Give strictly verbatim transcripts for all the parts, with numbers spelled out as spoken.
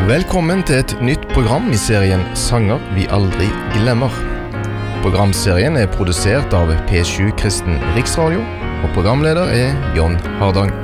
Velkommen til et nytt program i serien Sanger vi aldri glemmer. Programserien er produsert av P sju Kristen Riksradio, og programleder er John Hardang.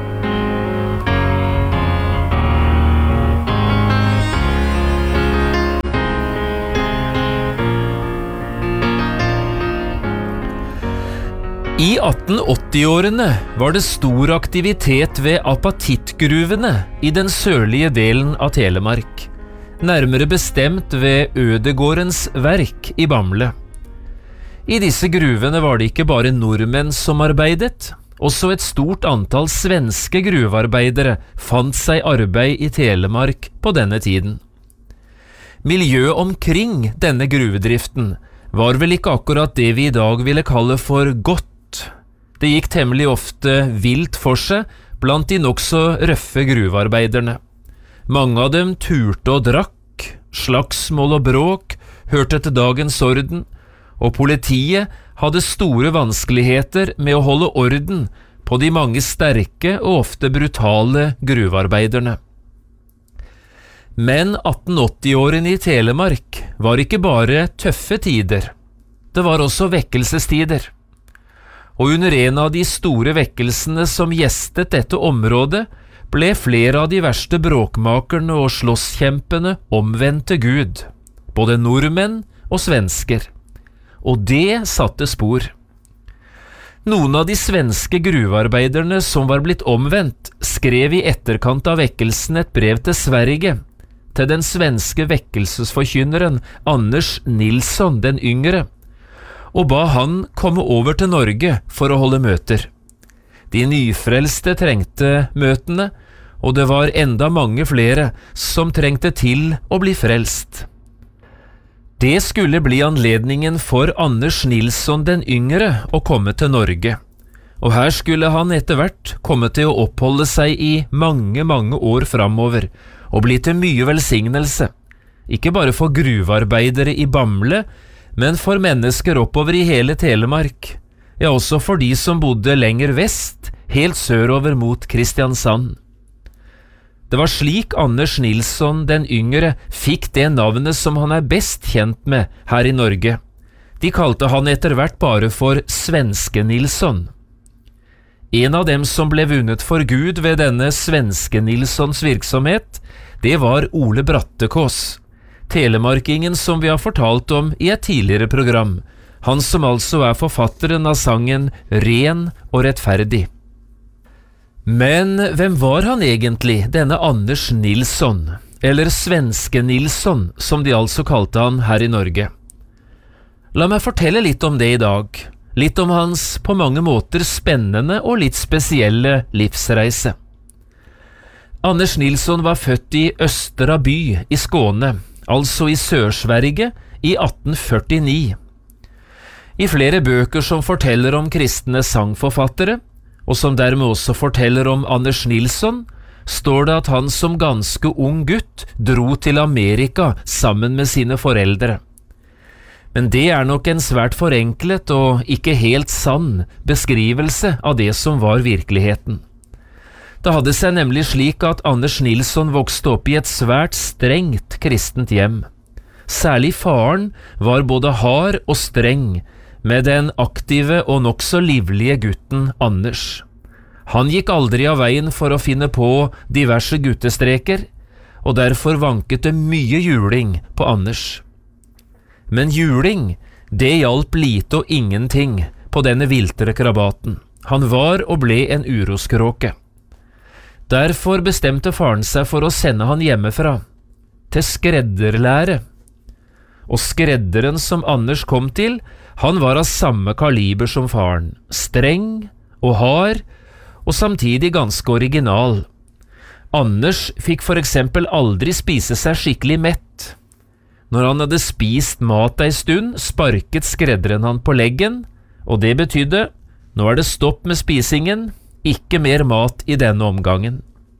I atten åtti-årene var det stor aktivitet ved apatittgruvene i den sørlige delen av Telemark, nærmere bestemt ved Ødegårdens verk i Bamble. I disse gruvene var det ikke bare nordmenn som arbeidet, også et stort antall svenske gruvearbeidere fant seg arbeid i Telemark på denne tiden. Miljøet omkring denne gruvedriften var vel ikke akkurat det vi i dag ville kalle for godt. Det gikk temmelig ofte vilt for seg blant de nokså røffe gruvearbeiderne. Mange av dem turte og drakk, slagsmål og bråk hørte til dagens orden, og politiet hadde store vanskeligheter med å holde orden på de mange sterke og ofte brutale gruvearbeiderne. Men atten åtti-årene i Telemark var ikke bare tøffe tider, det var også vekkelsestider. Og under en av de store vekkelsene som gjestet dette området, ble flere av de verste bråkmakerne og slåsskjempene omvendt til Gud, både nordmenn og svensker. Og det satte spor. Noen av de svenske gruvearbeiderne som var blitt omvendt, skrev i etterkant av vekkelsen et brev til Sverige, til den svenske vekkelsesforkynneren Anders Nilsson den yngre, og ba han komme over til Norge for å holde møter. De nyfrelste trengte møtene, og det var enda mange flere som trengte til å bli frelst. Det skulle bli anledningen for Anders Nilsson den yngre å komme til Norge, og her skulle han etter hvert komme til å oppholde seg i mange, mange år framover, og bli til mye velsignelse, ikke bare for gruvearbeidere i Bamble, men for mennesker oppover i hele Telemark, ja også for de som bodde lenger vest, helt sørover mot Kristiansand. Det var slik Anders Nilsson den yngre fikk det navnet som han er best kjent med her i Norge. De kalte han etter hvert bare for Svenske Nilsson. En av dem som ble vunnet for Gud ved denne Svenske Nilssons virksomhet, det var Ole Brattekås, telemarkingen som vi har fortalt om i et tidligere program, han som altså er forfatteren av sangen Ren og rettferdig. Men hvem var han egentlig, denne Anders Nilsson, eller Svenske Nilsson, som de altså kalte han her i Norge? La meg fortelle litt om det i dag, litt om hans på mange måter spennende og litt spesielle livsreise. Anders Nilsson var født i Østra by i Skåne, altså i Sør-Sverige, i atten førtini. I flere bøker som forteller om kristne sangforfattere, og som dermed også forteller om Anders Nilsson, står det at han som ganske ung gutt dro til Amerika sammen med sine foreldre. Men det er nok en svært forenklet og ikke helt sann beskrivelse av det som var virkeligheten. Det hadde seg nemlig slik at Anders Nilsson vokste opp i et svært strengt kristent hjem. Særlig faren var både hard og streng med den aktive og nokså livlige gutten Anders. Han gikk aldri av veien for å finne på diverse guttestreker, og derfor vanket det mye juling på Anders. Men juling, det hjalp lite og ingenting på denne viltre krabaten. Han var og ble en uroskråke. Derfor bestemte faren seg for å sende han hjemmefra, til skredderlære. Og skredderen som Anders kom til, han var av samme kaliber som faren, streng og hard, og samtidig ganske original. Anders fikk for eksempel aldri spise seg skikkelig mett. Når han hadde spist mat ei stund, sparket skredderen han på leggen, og det betydde, nå er det stopp med spisingen, ikke mer mat i denne omgangen.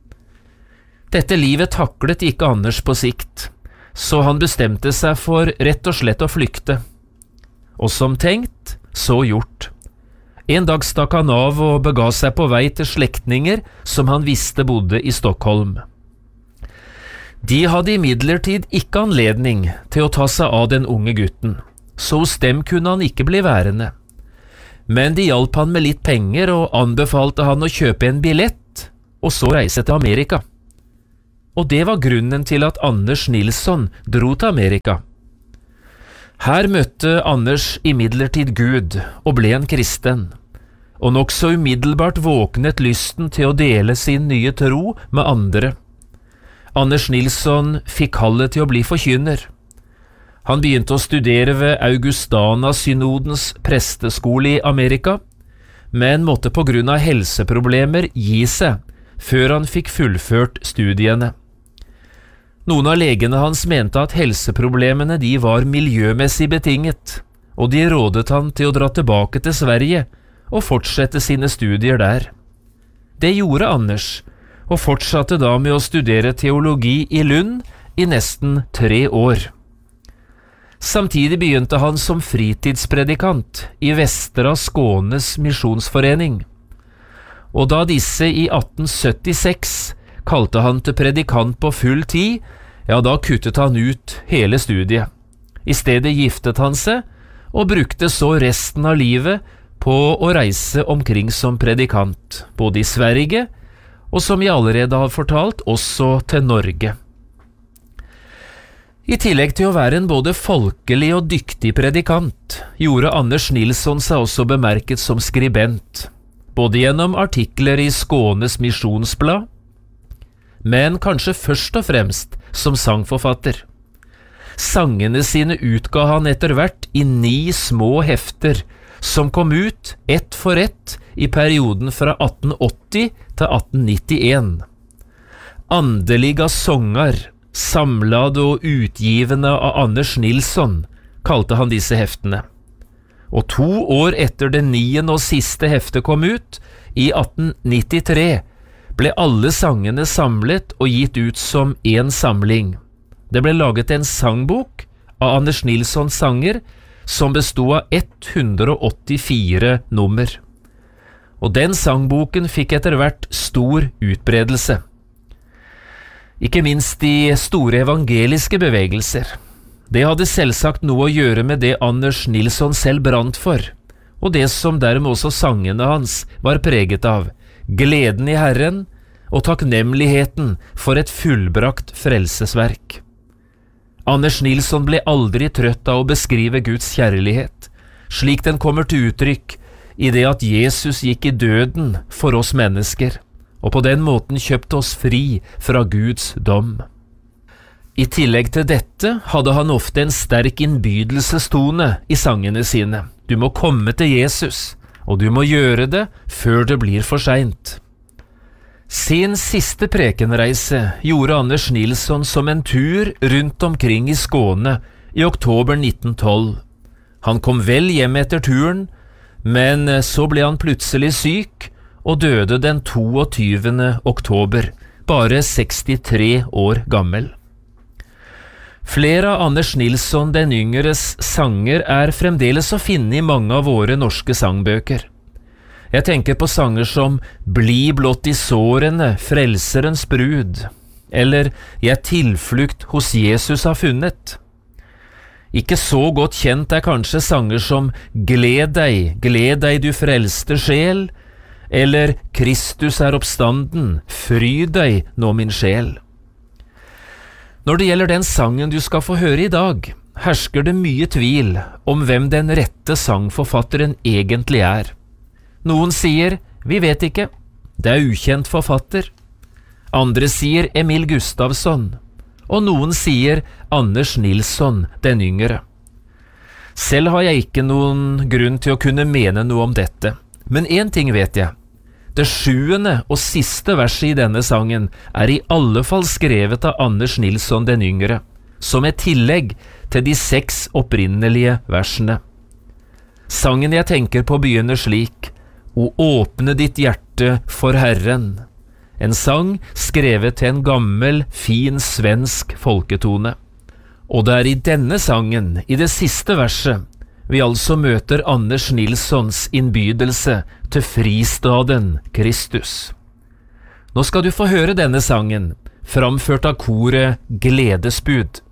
Dette livet taklet ikke Anders på sikt, så han bestemte seg for rett og slett å flykte. Og som tenkt, så gjort. En dag stakk han av og bega seg på vei til slektninger som han visste bodde i Stockholm. De hadde imidlertid ikke anledning til å ta seg av den unge gutten, så hos dem kunne han ikke bli værende. Men de hjalp han med litt penger og anbefalte han å kjøpe en billett og så reise til Amerika. Og det var grunnen til at Anders Nilsson dro til Amerika. Her møtte Anders imidlertid Gud og ble en kristen, og nokså umiddelbart våknet lysten til å dele sin nye tro med andre. Anders Nilsson fikk kallet til å bli forkynner. Han begynte å studere ved Augustana-synodens presteskole i Amerika, men måtte på grunn av helseproblemer gi seg før han fikk fullført studiene. Noen av legene hans mente at helseproblemene de var miljømessig betinget, og de rådet han til å dra tilbake til Sverige og fortsette sine studier der. Det gjorde Anders, og fortsatte da med å studere teologi i Lund i nesten tre år. Samtidig begynte han som fritidspredikant i Vestra Skånes misjonsforening, og da disse i atten syttiseks kalte han til predikant på full tid, ja, da kuttet han ut hele studiet. I stedet giftet han seg, og brukte så resten av livet på å reise omkring som predikant, både i Sverige, og som jeg allerede har fortalt, også til Norge. I tillegg til å være en både folkelig og dyktig predikant, gjorde Anders Nilsson seg også bemerket som skribent, både gjennom artikler i Skånes misjonsblad, men kanskje først og fremst som sangforfatter. Sangene sine utga han etter hvert i ni små hefter, som kom ut ett for ett i perioden fra atten åtti til atten nittien. Andeliga sångar, samlade og utgivende av Anders Nilsson, kalte han disse heftene. Og to år etter det niende og siste heftet kom ut, i atten nittitre, ble alle sangene samlet og gitt ut som en samling. Det ble laget en sangbok av Anders Nilssons sanger som bestod av ett hundre åttifire nummer. Og den sangboken fikk etter hvert stor utbredelse. Ikke minst de store evangeliske bevegelser. Det hadde selvsagt noe å gjøre med det Anders Nilsson selv brant for, og det som dermed også sangene hans var preget av, gleden i Herren og takknemligheten for et fullbrakt frelsesverk. Anders Nilsson ble aldri trøtt av å beskrive Guds kjærlighet, slik den kommer til uttrykk i det at Jesus gikk i døden for oss mennesker, og på den måten kjøpte oss fri fra Guds dom. I tillegg til dette hadde han ofte en sterk innbydelsestone i sangene sine. Du må komme til Jesus, og du må gjøre det før det blir for sent. Sin siste prekenreise gjorde Anders Nilsson som en tur rundt omkring i Skåne i oktober nitten tolv. Han kom vel hjem etter turen, men så ble han plutselig syk og døde den toogtyvende oktober, bare sekstitre år gammel. Flere av Anders Nilsson den yngres sanger er fremdeles å finne i mange av våre norske sangbøker. Jeg tenker på sanger som «Bli blott i sårene, frelserens brud», eller «Jeg tilflukt hos Jesus har funnet». Ikke så godt kjent er kanskje sanger som «Gled deg, gled deg du frelste sjel», eller «Kristus er oppstanden, fryd deg nå min sjel». Når det gjelder den sangen du skal få høre i dag, hersker det mye tvil om hvem den rette sangforfatteren egentlig er. Noen sier, vi vet ikke, det er ukjent forfatter. Andre sier Emil Gustavsson, og noen sier Anders Nilsson den yngre. Selv har jeg ikke noen grunn til å kunne mene noe om dette, men en ting vet jeg. Det sjuende og siste verset i denne sangen er i alle fall skrevet av Anders Nilsson den yngre, som et tillegg til de seks opprinnelige versene. Sangen jeg tenker på begynner slik: «O åpne ditt hjerte for Herren», en sang skrevet til en gammel, fin svensk folketone. Og det er i denne sangen, i det siste verset, vi altså møter Anders Nilssons innbydelse til fristaden Kristus. Nå skal du få høre denne sangen framført av koret Gledesbud.